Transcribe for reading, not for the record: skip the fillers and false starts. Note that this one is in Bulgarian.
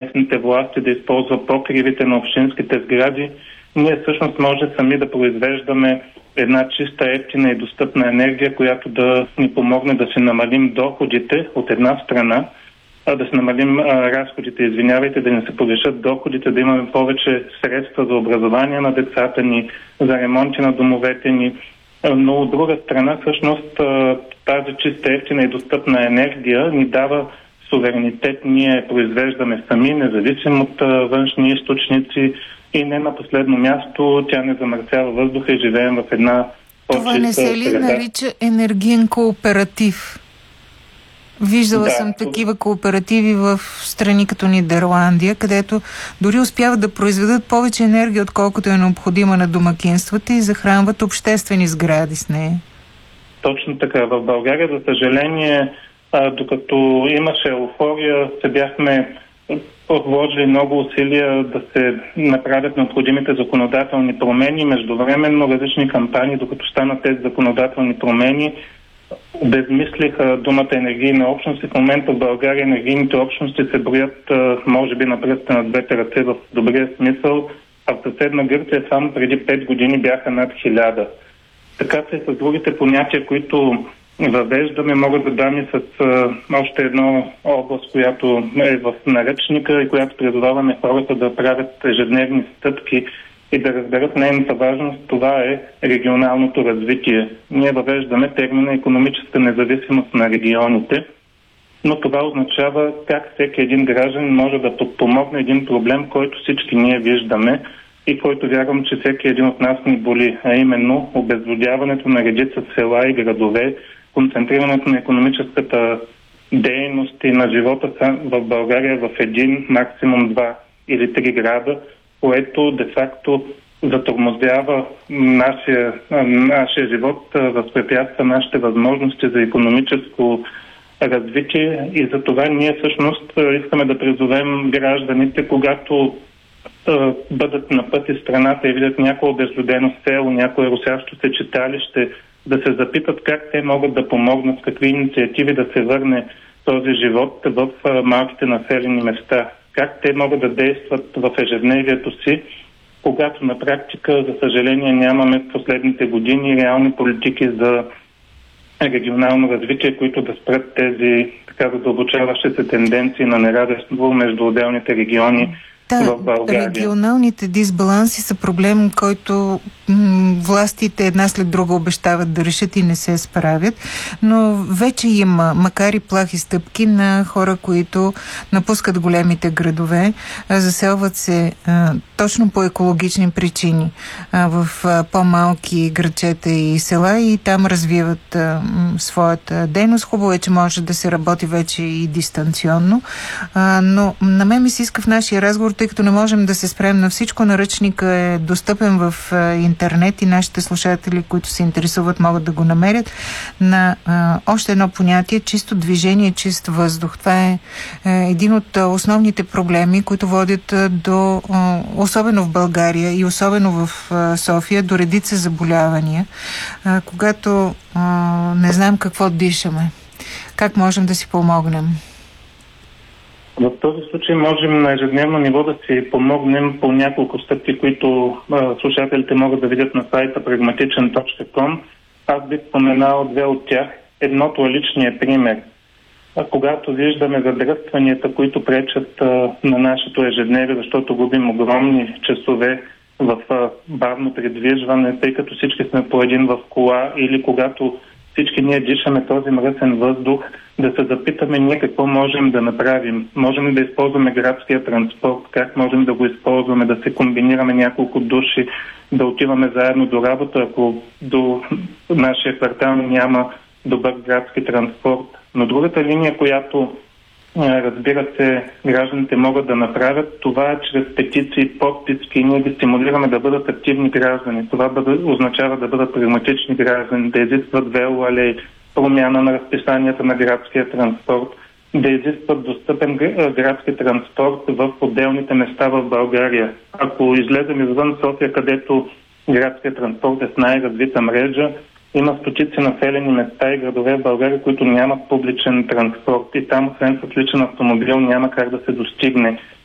местните власти да използва покривите на общинските сгради, ние всъщност може сами да произвеждаме една чиста, ефтина и достъпна енергия, която да ни помогне да се намалим доходите от една страна, да се намалим разходите, да не се повишат доходите, да имаме повече средства за образование на децата ни, за ремонти на домовете ни. Но от друга страна, всъщност, тази чиста, ефтина и достъпна енергия ни дава суверенитет. Ние произвеждаме сами, независимо от външни източници и не на последно място тя не замърсява въздуха и живеем в една по-чиста Това не се ли нарича енергиен кооператив? Виждала съм такива кооперативи в страни като Нидерландия, където дори успяват да произведат повече енергия, отколкото е необходима на домакинствата и захранват обществени сгради с нея. Точно така. В България, за съжаление, докато имаше еуфория, се бяхме вложили много усилия да се направят необходимите законодателни промени. Междувременно различни кампании, докато станат тези законодателни промени, обезмислиха думата енергийна общност и в момента в България енергийните общности се броят може би на пръста на двете ръце в добрия смисъл, а в съседна Гърция само преди 5 години бяха над 1000. Така се с другите понятия, които въвеждаме, могат да дам и с още една област, която е в наръчника и която призоваваме хората да правят ежедневни стъпки и да разберат нейната важност. Това е регионалното развитие. Ние въвеждаме термина икономическа независимост на регионите, но това означава как всеки един граждан може да подпомогне един проблем, който всички ние виждаме и който вярвам, че всеки един от нас ни боли, а именно обезлюдяването на редица села и градове, концентрирането на икономическата дейност и на живота в България в един, максимум 2 или 3 града, което де-факто затормозява нашия живот, възпрепятства нашите възможности за икономическо развитие и за това ние всъщност искаме да призовем гражданите, когато бъдат на път из страната и видят някое обезлюдено село, някое русящо се читалище, да се запитат как те могат да помогнат, с какви инициативи да се върне този живот в малките населени места. Как те могат да действат в ежедневието си, когато на практика, за съжаление, нямаме в последните години реални политики за регионално развитие, които да спрат тези така задълбочаващи се тенденции на неравенство между отделните региони в България. Регионалните дисбаланси са проблем, който властите една след друга обещават да решат и не се справят, но вече има, макар и плахи стъпки на хора, които напускат големите градове, заселват се точно по екологични причини в по-малки градчета и села и там развиват своята дейност. Хубаво е, че може да се работи вече и дистанционно, но на мен ми се иска в нашия разговор, тъй като не можем да се спрем на всичко, наръчника е достъпен в интернет и нашите слушатели, които се интересуват, могат да го намерят, на още едно понятие — чисто движение, чист въздух. Това е един от основните проблеми, които водят до, особено в България и особено в София, до редица заболявания, когато не знаем какво дишаме. Как можем да си помогнем? В този случай можем на ежедневно ниво да си помогнем по няколко стъпки, които слушателите могат да видят на сайта pragmatician.com. Аз бих споменал 2 от тях. Едното е личният пример. Когато виждаме задръстванията, които пречат на нашето ежедневие, защото губим огромни часове в бавно придвижване, тъй като всички сме по един в кола, или когато всички ние дишаме този мръсен въздух, да се запитаме ние какво можем да направим. Можем ли да използваме градския транспорт, как можем да го използваме, да се комбинираме няколко души, да отиваме заедно до работа, ако до нашия квартал няма добър градски транспорт. Но другата линия, която разбира се, гражданите могат да направят, това е чрез петиции, подписки. Ние ги стимулираме да бъдат активни граждани. Това означава да бъдат прагматични граждани, да изискват велоалеи, промяна на разписанията на градския транспорт, да изискват достъпен градски транспорт в отделните места в България. Ако излезем извън София, където градският транспорт е с най-развита мрежа, има стотици населени места и градове в България, които нямат публичен транспорт и там, освен с личен автомобил, няма как да се достигне.